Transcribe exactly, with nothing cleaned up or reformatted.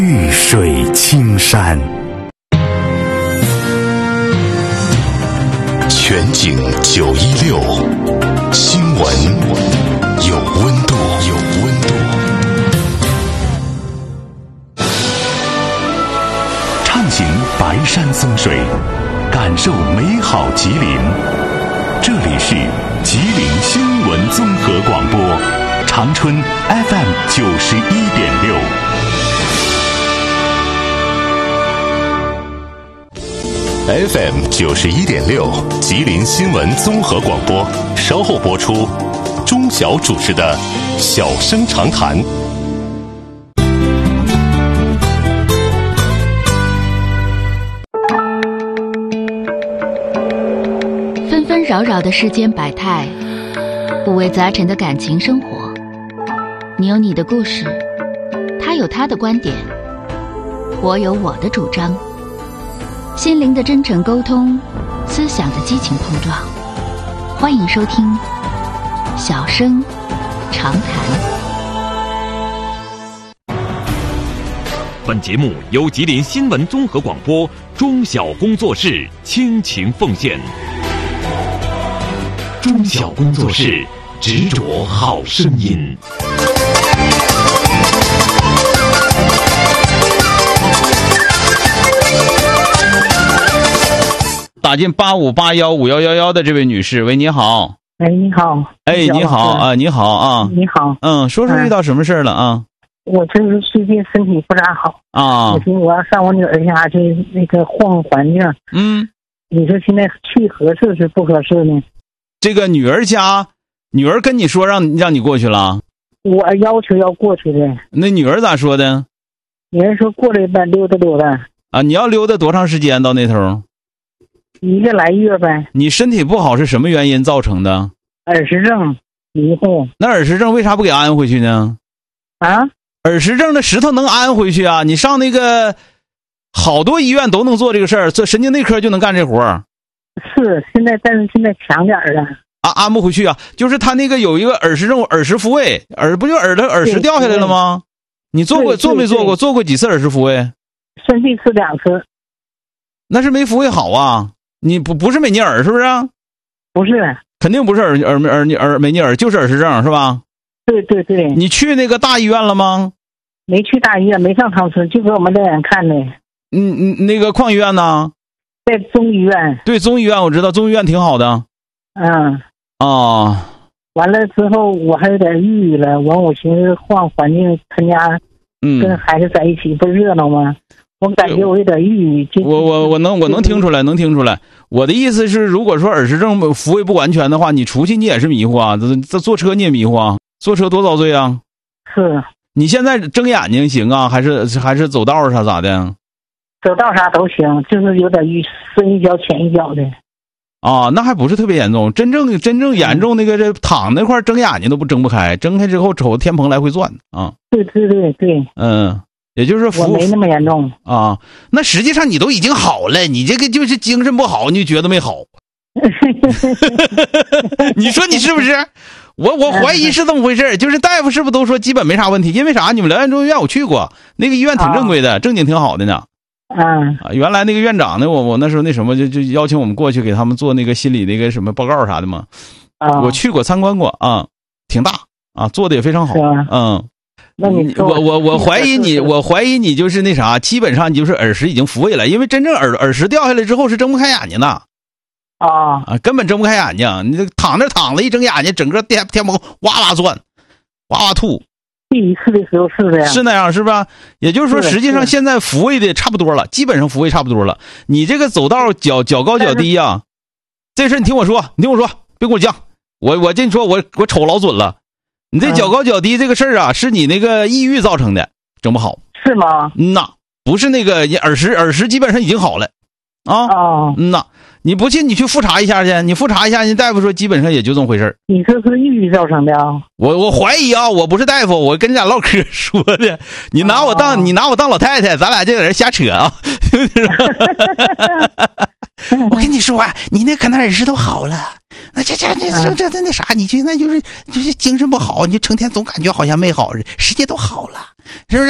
玉水青山，全景九一六，新闻有温度，有温度。畅行白山松水，感受美好吉林。这里是吉林新闻综合广播，长春 F M 九十一点六。F M 九十一点六，吉林新闻综合广播，稍后播出。钟晓主持的《小声长谈》。 纷纷扰扰的世间百态，五味杂陈的感情生活。你有你的故事，他有他的观点，我有我的主张。心灵的真诚沟通，思想的激情碰撞。欢迎收听小声长谈。 本节目由吉林新闻综合广播钟晓工作室倾情奉献。钟晓工作室，执着好声音。 打进八五八幺五幺幺幺的这位女士，喂，你好。 哎，你好。 哎，你好啊，你好啊。 你好。 嗯，说说遇到什么事了啊？ 我这是最近身体不咋好啊， 我寻思我要上我女儿家去那个换环境。 嗯， 你说现在去合适是不合适呢？ 这个女儿家，女儿跟你说让让你过去了？ 我要求要过去的。 那女儿咋说的？ 女儿说过来呗，溜达溜达。 啊，你要溜达多长时间到那头？ 一个来月呗。 你身体不好是什么原因造成的？ 耳石症，迷糊。 那耳石症为啥不给安回去呢？ 啊？ 耳石症的石头能安回去啊？你上那个好多医院都能做这个事儿，做神经内科就能干这活儿。 是，现在但是现在强点儿了。 啊，安不回去啊？就是他那个有一个耳石症，耳石复位，耳不就耳的耳石掉下来了吗？你做过做没做过？做过几次耳石复位？ 生这次两次。 那是没复位好啊！你不不是美尼尔是不是？ 不是， 肯定不是耳耳耳耳美尼尔，就是耳石症是吧？ 对对对。 你去那个大医院了吗？ 没去大医院，没上长春，就给我们这人看的。 嗯嗯，那个矿医院呢？ 在中医院。 对，中医院我知道，中医院挺好的。 嗯。 啊。 完了之后我还有点抑郁了，完我寻思换环境，他家跟孩子在一起不热闹吗？我感觉我有点抑郁。 我我我能我能听出来，能听出来。我的意思是，如果说耳石症复位不完全的话，你出去你也是迷糊啊，这这坐车你也迷糊啊，坐车多遭罪啊。 是。你现在睁眼睛行啊，还是还是走道啥咋的？ 走道啥都行，就是有点郁，深一脚浅一脚的。 啊，那还不是特别严重，真正真正严重那个这躺那块睁眼睛都不睁不开，睁开之后瞅天棚来回转啊。 对对对对。嗯。 也就是我没那么严重啊，那实际上你都已经好了，你这个就是精神不好，你就觉得没好。你说你是不是？我我怀疑是这么回事，就是大夫是不是都说基本没啥问题？因为啥？你们辽源中医院我去过，那个医院挺正规的，正经挺好的呢。 嗯啊，原来那个院长呢，我我那时候那什么就就邀请我们过去给他们做那个心理那个什么报告啥的嘛。 啊， 我去过参观过啊，挺大啊，做的也非常好。嗯。 那你我我我怀疑你，我怀疑你就是那啥，基本上你就是耳石已经复位了，因为真正耳耳石掉下来之后是睁不开眼睛的， 啊啊，根本睁不开眼睛。你这躺那躺着一睁眼睛，整个天天棚哇哇转，哇哇吐。 第一次的时候是这样， 是那样是吧？也就是说，实际上现在复位的差不多了，基本上复位差不多了。你这个走道脚脚高脚低呀、啊，这事你听我说，你听我说，别跟我犟，我我跟你说，我我瞅老准了。你这脚高脚低这个事儿啊，是你那个抑郁造成的，整不好。 是吗？ 嗯呐，不是那个耳石，耳石基本上已经好了，啊， 哦， 嗯呐，你不信你去复查一下去，你复查一下，人大夫说基本上也就这么回事。 你这是抑郁造成的啊？ 我我怀疑啊，我不是大夫，我跟你俩唠嗑说的，你拿我当、哦、你拿我当老太太，咱俩就在这瞎扯啊。我跟你说啊，你那可能耳石都好了，那这这这这这那啥，你现在就是就是精神不好，你就成天总感觉好像没好，世界都好了，是不是？